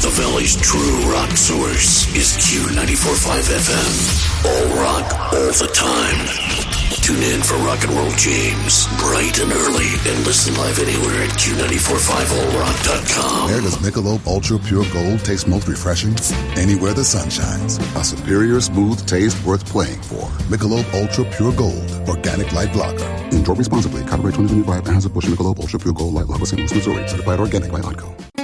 The Valley's true rock source is Q94.5 FM. All rock, all the time. Tune in for Rock and Roll James, bright and early, and listen live anywhere at Q945allrock.com. Where does Michelob Ultra Pure Gold taste most refreshing? Anywhere the sun shines. A superior smooth taste worth playing for. Michelob Ultra Pure Gold, organic light lager. Enjoy responsibly. Copyright 2025 Anheuser-Busch Michelob Ultra Pure Gold Light Lager, St. Louis, Missouri. Certified organic by ADCO.